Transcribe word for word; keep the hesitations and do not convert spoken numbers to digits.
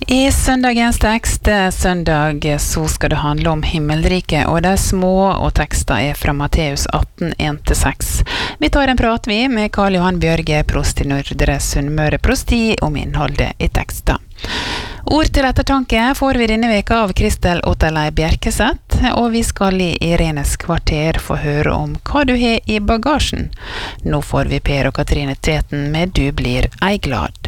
I søndagens tekst, søndag, så skal det handle om himmelriket, og de små, og teksten er fra Matteus atten, en til seks. Vi tar en prat vi med Karl Johan Bjørge, prost i Nordre Sunnmøre prosti, om innholdet i teksten. Ord til ettertanke får vi denne veka av Kristel Otterlei Bjerkeseth, og vi skal i Irenes kvarter få høre om hva du har i bagasjen. Nå får vi Per og Katrine Tveten med Du blir ei glad.